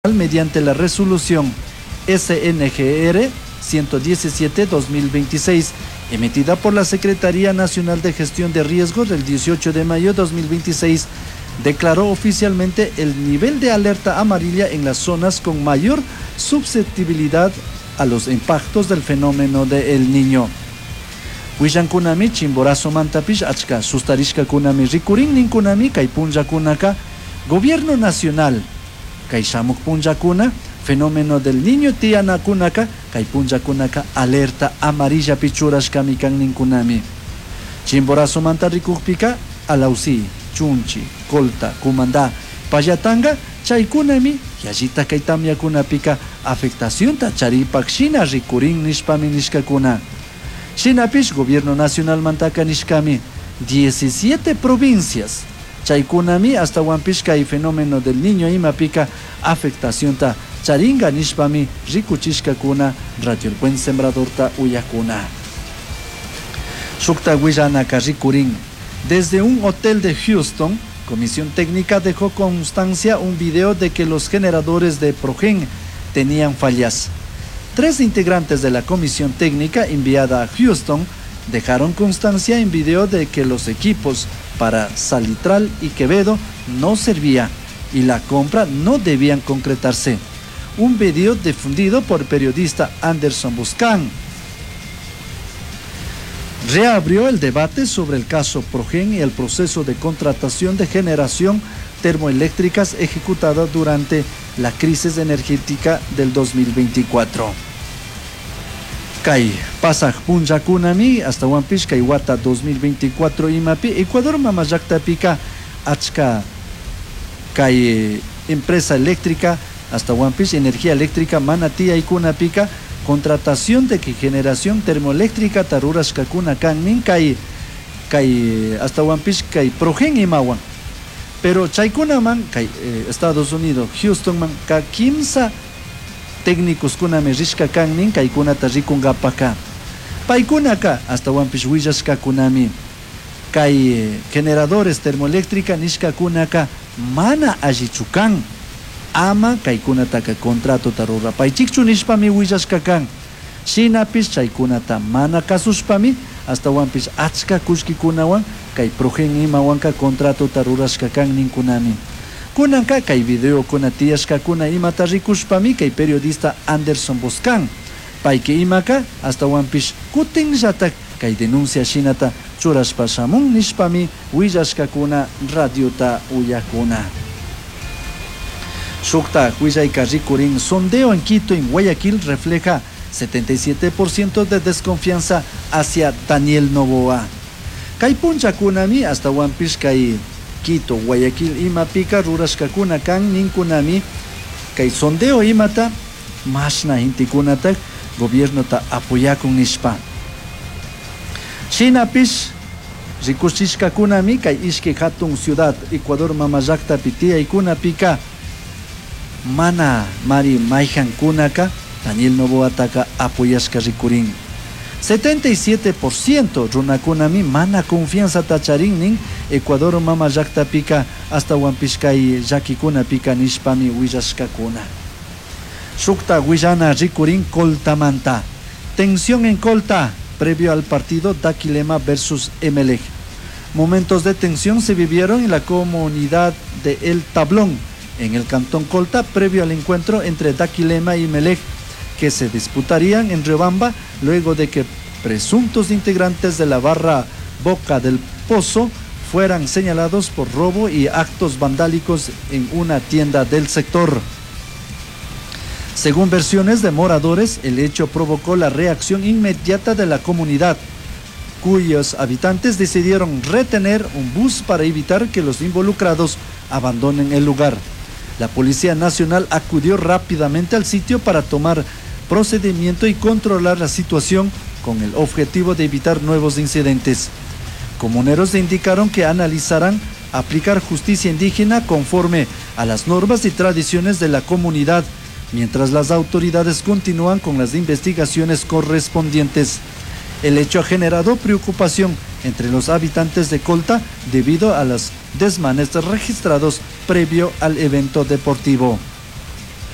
mediante la resolución SNGR 117-2026, emitida por la Secretaría Nacional de Gestión de Riesgos del 18 de mayo de 2026, declaró oficialmente el nivel de alerta amarilla en las zonas con mayor susceptibilidad a los impactos del fenómeno de El Niño. Huillankunami chimborazo mantapish achka sustarishka kunami rikurin ninkunami kay punllakunaka Gobierno Nacional kay shamuk punlakuna fenómeno del Niño tianakunaka kay punllakunaka alerta amarilla pichurashkami kan ninkunami. Chimborazo manta rikukpika Alausi, Chunchi, Colta, Cumandá, Payatanga, chaykunami yallita kay tamyakunapika afectación ta charipak shina rikurin nishpami nishkakuna. Shinapish Gobierno Nacional mantaka nishkami 17 provincias chaykunami hasta Wampish kay fenómeno del Niño imapika afectación ta charinga nishpami rikuchishkakuna Radio El Buen Sembrador ta uyakuna. Shukta Huillanaka rikurin. Desde un hotel de Houston, Comisión Técnica dejó constancia un video de que los generadores de Progen tenían fallas. 3 integrantes de la Comisión Técnica enviada a Houston dejaron constancia en video de que los equipos para Salitral y Quevedo no servían y la compra no debían concretarse. Un video difundido por el periodista Anderson Buscán reabrió el debate sobre el caso Progen y el proceso de contratación de generación termoeléctricas ejecutada durante la crisis energética del 2024. Kay pasaj punllakunami hasta Wampish kay wata 2024 imapi Ecuador mamayaktapica achka kay empresa eléctrica hasta Wampish energía eléctrica manatia ikunapika contratación de generación termoeléctrica tarurashkakuna kanmin kay hasta Wampish kay Progen imawan. Pero chaykunaman kay Estados Unidos Houston man ka kimsa técnicos kunami rishka kanmin kaykunata rikungapaka. Paykunaka hasta Wampish willashkakunami kay generadores termoeléctrica nishkakunaka mana allichukan. Ama kaykunataka contrato tarura paychikchu nishpami willashkakan. Shinapish chaykunata mana kasushpami hasta Wampish achka kushkikunawan kay Progen imawanka contrato tarurashkakan ninkunami. Kunanka kay video kunatiyashkakuna imata rikushpami kay periodista Anderson Buscán payki imaka hasta Wampish kutinllatak kay denuncia shinata churashpa shamun nishpami willashkakuna radiota uyakuna. Shukta Huillayka rikurin sondeo en Quito en Guayaquil refleja 77% de desconfianza hacia Daniel Noboa. Kay punchakunami hasta Wampish kay Quito, Guayaquil imapika rurashkakuna kan ninkunami kay sondeo imata mashna intikunata gobierno ta apoyakun nishpa. Shinapish rikushishkakunami kay ishki hatun ciudad Ecuador mamayakta pitia ikunapika mana mari mayhan kunaka Daniel Noboa taka apoyashka rikurin. 77% runakunami mana confianza tacharinnin Ecuador mamayaktapica hasta Wampish kay llakikunapika nishpami willashkakuna. Shukta Huillana rikurin Coltamanta. Tensión en Colta previo al partido Daquilema versus Emelec. Momentos de tensión se vivieron en la comunidad de El Tablón, en el cantón Colta, previo al encuentro entre Daquilema y Emelec, que se disputarían en Riobamba luego de que presuntos integrantes de la barra Boca del Pozo fueran señalados por robo y actos vandálicos en una tienda del sector. Según versiones de moradores, el hecho provocó la reacción inmediata de la comunidad, cuyos habitantes decidieron retener un bus para evitar que los involucrados abandonen el lugar. La Policía Nacional acudió rápidamente al sitio para tomar procedimiento y controlar la situación con el objetivo de evitar nuevos incidentes. Comuneros indicaron que analizarán aplicar justicia indígena conforme a las normas y tradiciones de la comunidad, mientras las autoridades continúan con las investigaciones correspondientes. El hecho ha generado preocupación entre los habitantes de Colta debido a los desmanes registrados previo al evento deportivo.